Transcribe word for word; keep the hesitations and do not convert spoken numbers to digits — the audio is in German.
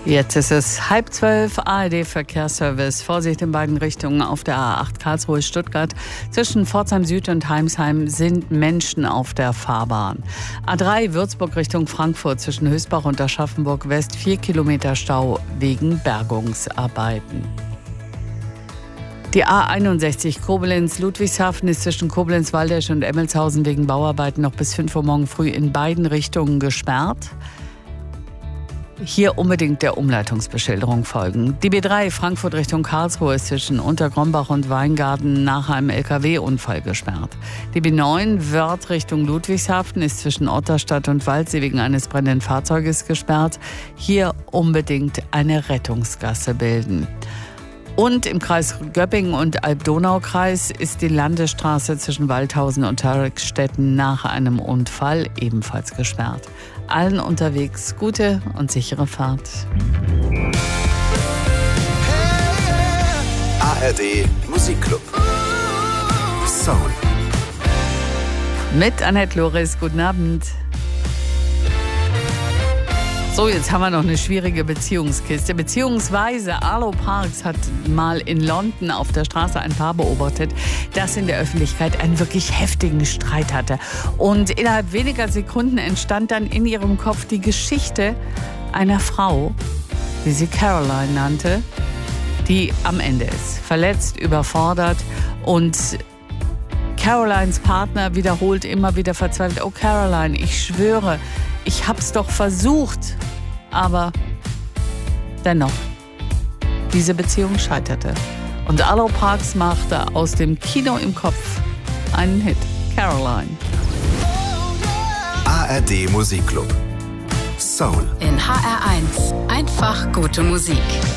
Jetzt ist es halb zwölf, A R D-Verkehrsservice. Vorsicht in beiden Richtungen auf der A acht Karlsruhe-Stuttgart. Zwischen Pforzheim Süd und Heimsheim sind Menschen auf der Fahrbahn. A drei Würzburg Richtung Frankfurt zwischen Hösbach und Aschaffenburg West. Vier Kilometer Stau wegen Bergungsarbeiten. Die A einundsechzig Koblenz-Ludwigshafen ist zwischen Koblenz-Waldesch und Emmelshausen wegen Bauarbeiten noch bis fünf Uhr morgen früh in beiden Richtungen gesperrt. Hier unbedingt der Umleitungsbeschilderung folgen. Die B drei Frankfurt Richtung Karlsruhe ist zwischen Untergrombach und Weingarten nach einem L K W-Unfall gesperrt. Die B neun Wörth Richtung Ludwigshafen ist zwischen Otterstadt und Waldsee wegen eines brennenden Fahrzeuges gesperrt. Hier unbedingt eine Rettungsgasse bilden. Und im Kreis Göppingen und Alb-Donau-Kreis ist die Landesstraße zwischen Waldhausen und Tarikstetten nach einem Unfall ebenfalls gesperrt. Allen unterwegs gute und sichere Fahrt. A R D Musikclub. Soul. Mit Annette Loris, guten Abend. So, jetzt haben wir noch eine schwierige Beziehungskiste. Beziehungsweise Arlo Parks hat mal in London auf der Straße ein Paar beobachtet, das in der Öffentlichkeit einen wirklich heftigen Streit hatte. Und innerhalb weniger Sekunden entstand dann in ihrem Kopf die Geschichte einer Frau, die sie Caroline nannte, die am Ende ist. Verletzt, überfordert und Carolines Partner wiederholt immer wieder verzweifelt: Oh Caroline, ich schwöre, ich hab's doch versucht. Aber dennoch, diese Beziehung scheiterte. Und Arlo Parks machte aus dem Kino im Kopf einen Hit. Caroline. A R D Musikclub. Soul. In H R eins. Einfach gute Musik.